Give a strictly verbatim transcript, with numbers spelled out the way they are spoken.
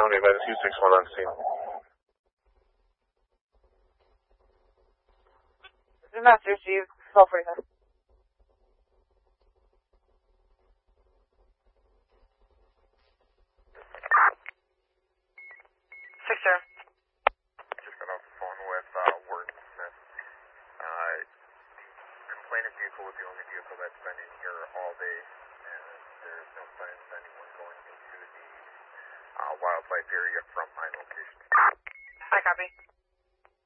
County, event two six one on scene. Master Steve, twelve forty-five. Six, sir. Just got off the phone with uh, Warden Smith. Uh, the complainant vehicle was the only vehicle that's been in here all day, and there's no signs of anyone going into the uh, wildlife area from my location. I copy.